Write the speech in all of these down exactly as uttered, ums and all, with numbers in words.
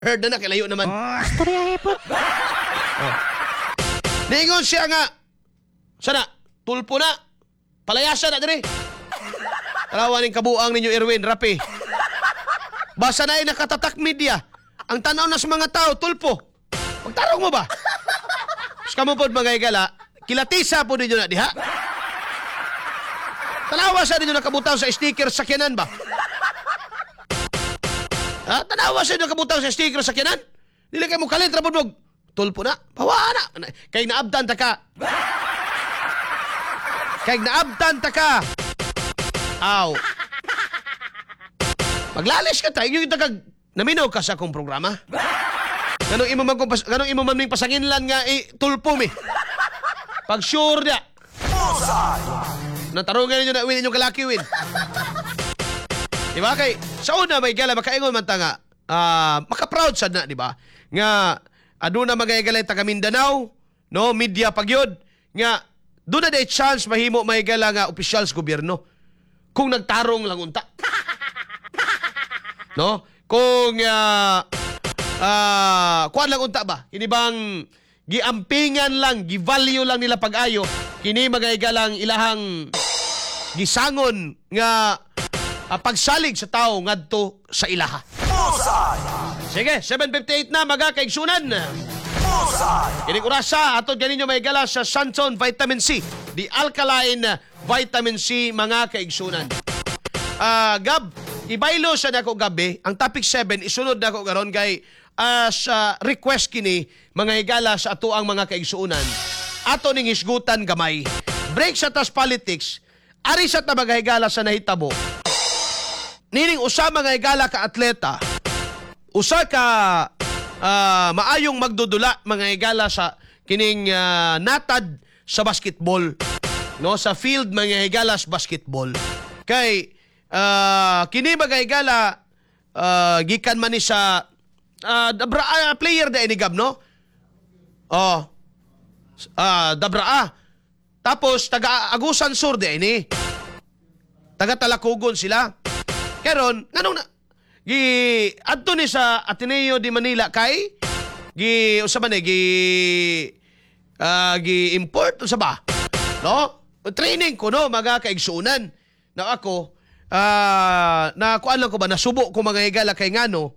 Heard na na, kilayo naman. Istorya hepot. Oh. Ningon siya nga, sana, tulpo na, palayasan na dire. Alawan ng kabuang ninyo, Erwin, Rapi. Basa na ay nakatatak media. Ang tanaw na sa mga tao, tulpo. Magtarong mo ba? Kamu po mga igala, kilatisa po ninyo na diha. Tanawa sa ninyo nakabutaw sa sticker sa sakyanan ba? Ha? Tanawa sa ninyo nakabutaw sa sticker sa sakyanan? Dili kayo mo kalit, rabudbog. Tulpo na, pawa na. Kaya naabdan ta ka. Kaya naabdan ta ka. Aw. Maglalis ka tayo, yung tagag naminaw ka sa akong programa. Ganong imo man ganong imo man ning pasanginlan nga eh, tulpo mi. Pag sure dia. Natarungan ninyo na win inyong kalaki win. Di ba kay sa una may gala makaingon man ta nga uh, maka-proud sad na, di ba? Nga aduna mga galay taga Mindanao, no, media pagyod nga doon na day chance mahimo may gala nga opisyal sa gobyerno kung nagtarong lang unta. No? Kung uh, uh, kuan lang unta ba? Kini bang giampingan lang, gi-value lang nila pag-ayo kini magaygalang ilahang gisangon nga uh, pagsalig sa tao ngadto sa ilaha. Sige, seven fifty-eight na mga kaigsunan. Kini kurasa atod ganinyo maygala sa Santon Vitamin C, the alkaline vitamin C mga kaigsunan. Ah, uh, Gab, ibaylo sa nako gabi, ang topic seven isunod nako karon kay uh, sa request kini mga higala sa ato ang mga kaigsuunan. Ato ning hisgutan gamay. Break sa tas politics, ari sa ta mga higala sa nahitabo. Nining usa mga higala ka atleta, usa ka uh, maayong magdudula mga higala sa kining uh, natad sa basketball, no, sa field mga higala sa basketball. Kay Uh, kini bagay gala uh, gikan man ni sa uh, dabra uh, player da ini Gab, no? Oh. Uh, dabra. Tapos taga Agusan Sur da ini. Taga Talakugon sila. Karon nganong na gi adto ni sa Ateneo de Manila kay gi usa man gi uh, gi import usa ba? No? Training ko no mga kaigsuunan. Na ako Ah, uh, na kuan lang ko ba nasubo ko mga higala kay ngano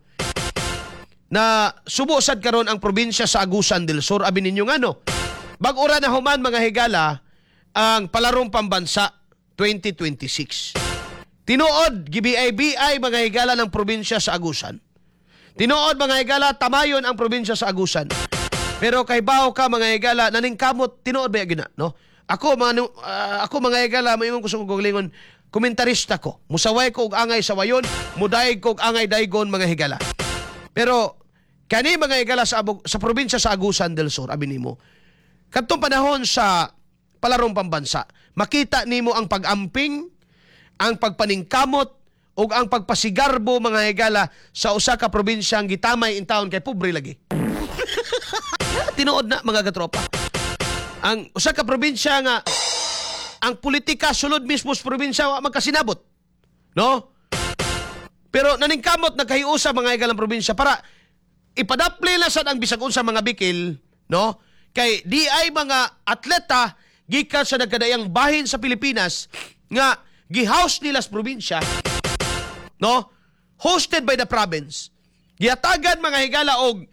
na subo sad karon ang probinsya sa Agusan del Sur abi ninyo ngano bag-ura na human mga higala ang palarong pambansa twenty twenty-six. Tinuod gibi ay B I mga higala ng probinsya sa Agusan. Tinuod mga higala tamayon ang probinsya sa Agusan. Pero kay bawo ka mga higala naningkamot tinuod ba gina, no? Ako mga uh, ako mga higala mayong gusto ko guglingon komentarista ko. Musaway ko og angay sa wayon, mudaig ko og angay daygon mga higala. Pero kani mga higala sa abog, sa probinsya sa Agusan del Sur abi nimo. Kadtong panahon sa palarong pambansa, makita nimo ang pag-amping, ang pagpaningkamot ug ang pagpasigarbo mga higala sa usa ka probinsyang gitamay in taon kay pobre lagi. Tinuod na mga katropa. Ang usa ka probinsya nga ang politika sulod mismo sa probinsya wa magkasinabot. No? Pero naningkamot nagkahiusa mga igalang probinsya para ipadapli lang sad ang bisag unsa mga bikil, no? Kay di ay mga atleta gikan sa nagkadayang bahin sa Pilipinas nga gi-house nila sa probinsya, no? Hosted by the province. Giatagan mga higala og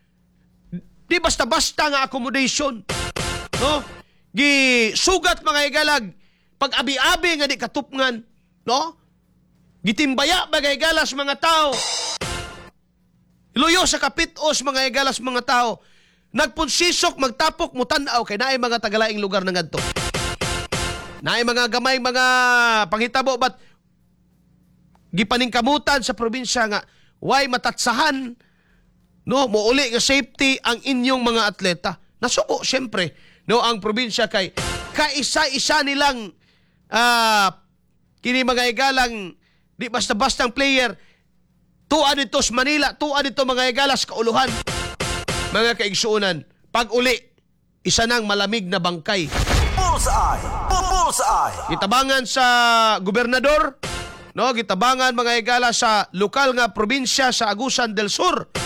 di basta-basta nga accommodation, no? Gisugat mga higalag pag-abi-abi nga di katupngan, no? Gitimbaya mga higalas mga tao. Luyo sa kapitos mga higalas mga tao. Nagpunsisok magtapok mutanaw kay naay mga tagalaing lugar na ngadto. Naay mga gamay mga panghitabo but gipaningkamutan sa probinsya nga way matatsahan, no, muuli nga safety ang inyong mga atleta. Nasuko syempre, no, ang probinsya kay kaisa-isa nilang uh, kini mga igalang di basta-bastang player tuwa dito sa Manila, tuwa dito mga igalas kauluhan mga kaigsuunan. Pag uli isa nang malamig na bangkay. Bullseye! Bullseye! Gitabangan sa gobernador, no, gitabangan mga igala sa lokal nga probinsya sa Agusan del Sur.